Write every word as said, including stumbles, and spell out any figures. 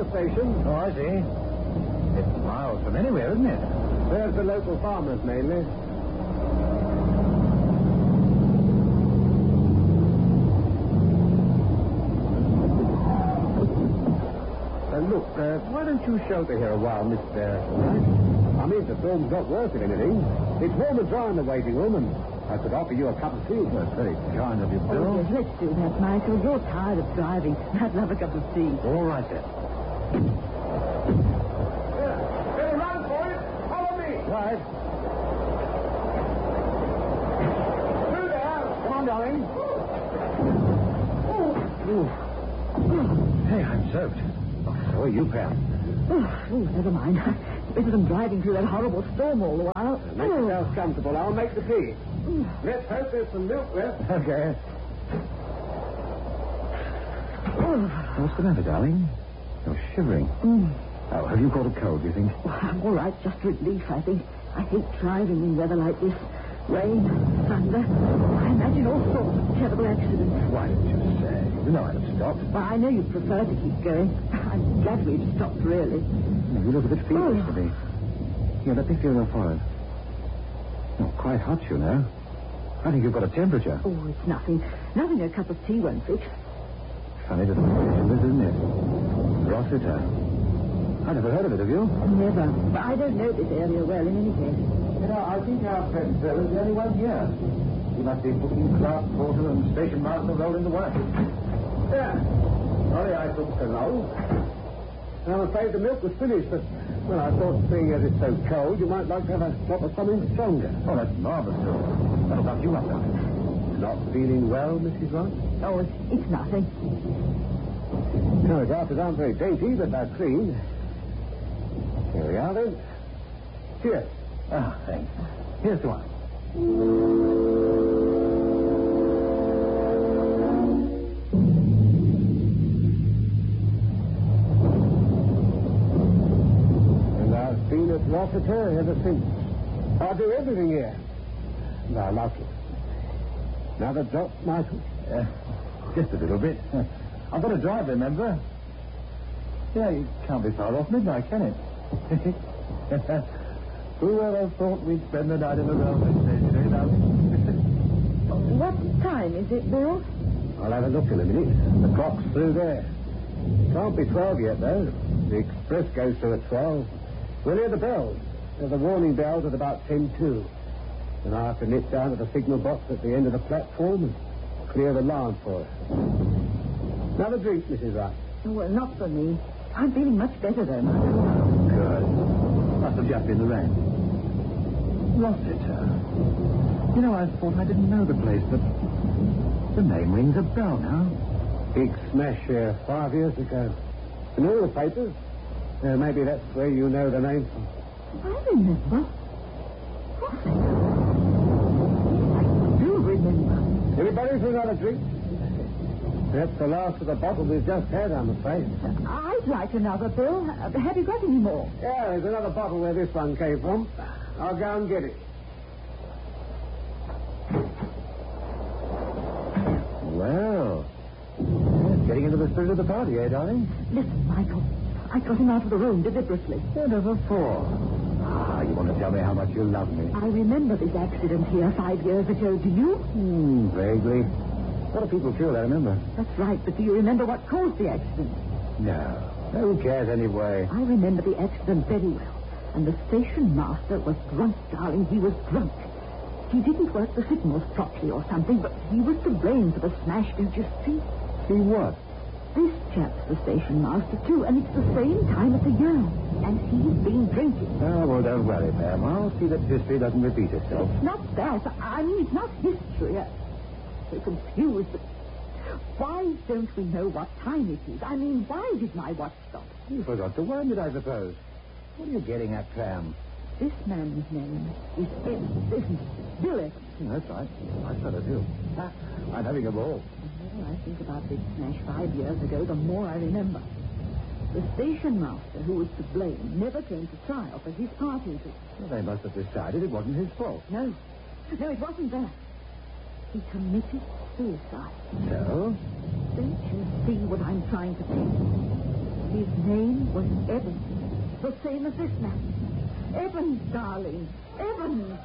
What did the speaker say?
station. Oh, I see. It's miles from anywhere, isn't it? There's the local farmers, mainly. Uh, look, uh, why don't you shelter here a while, Mister Wright? I mean, if the storm's not worth it anything. It's warm and dry in the waiting room, and I could offer you a cup of tea. That's very kind of you, Oh, Bill. yes, let's do that, Michael. You're tired of driving. I'd love a cup of tea. All right, then. Yeah. Better run for it. Follow me. Right. Through there. Come on, darling. Ooh. Hey, I'm soaked. Oh, so are you, Pam. Oh, oh, never mind. Better than driving through that horrible storm all the while. Make Oh. yourself comfortable. I'll make the tea. Let's hope there's some milk left. Okay. Oh. What's the matter, darling? You're shivering. Mm. Oh, have you caught a cold, do you think? Well, I'm all right, just relief, I think. I hate driving in weather like this. Rain, thunder. I imagine all sorts of terrible accidents. Why didn't you say? You know I'd have stopped. Well, I know you prefer to keep going. I'm glad we've stopped, really. You look a bit feverish Oh. to me. Here, let me feel your forehead. You're quite hot, you know. I think you've got a temperature. Oh, it's nothing. Nothing a cup of tea won't fix. Funny little station, this, isn't it? Rossiter. I never heard of it, have you? Never. But I don't know this area well in any case. You know, I think our friend Bill is the only one here. He must be booking clerk, porter, and station master rolled into one. Yeah. Sorry I took so long. I'm afraid the milk was finished, but, well, I thought, seeing as it's so cold, you might like to have a drop of something stronger. Oh, that's marvelous, Bill. That'll back you up, darling. Not feeling well, Missus Wright? Oh, it's, it's nothing. No, the glasses aren't very dainty, but they're clean. Here we are, then. Cheers. Ah, thanks. Here's to one. And I've been at Rossiter ever since. I do everything here. And I like it. Another drop, Michael? Uh, just a little bit. I've got to drive, remember? Yeah, it can't be far off midnight, can it? Who would have thought we'd spend the night in the railway station, eh, darling? What time is it, Bill? I'll have a look in a minute. The clock's through there. Can't be twelve yet, though. The express goes through at twelve. We'll hear the bells. There's the warning bells at about ten two. And I have to nip down to the signal box at the end of the platform and clear the line for us. Another drink, Missus Wright. Oh, well, not for me. I'm feeling much better, though, Michael. Good. Must have just been the rain. Rossiter. You know, I thought I didn't know the place, but the name rings a bell now. Big smash here five years ago. In all the papers. Uh, maybe that's where you know the name from. I remember. Rossiter. I do remember. Anybody for another drink? That's the last of the bottle we've just had, I'm afraid. I'd like another, Bill. Uh, have you got any more? Yeah, there's another bottle where this one came from. I'll go and get it. Well, yeah, getting into the spirit of the party, eh, darling? Listen, Michael. I got him out of the room deliberately. Whatever for? Ah, you want to tell me how much you love me? I remember this accident here five years ago. Do you? Hmm, vaguely. What are people killed, I remember. That's right, but do you remember what caused the accident? No. Who cares anyway? I remember the accident very well. And the station master was drunk, darling. He was drunk. He didn't work the signals properly or something, but he was to blame for the smash, don't you see? See what? This chap's the station master, too, and it's the same time of the year. And he's been drinking. Oh, well, don't worry, ma'am. I'll see that history doesn't repeat itself. It's not that. I mean, it's not history. I'm so confused, but why don't we know what time it is? I mean, why did my watch stop? You forgot to wind it, I suppose. What are you getting at, Pam? This man's name is Evans, isn't it? Bill Evans. Hmm, that's right. I sort of do. Ha, I'm having a ball. The more I think about this smash five years ago, the more I remember. The station master who was to blame never came to trial for his part in it. Well, they must have decided it wasn't his fault. No. No, it wasn't that. He committed suicide. So? Don't you see what I'm trying to tell you? He His name was Evans, the same as this man. Evans, darling. Evans.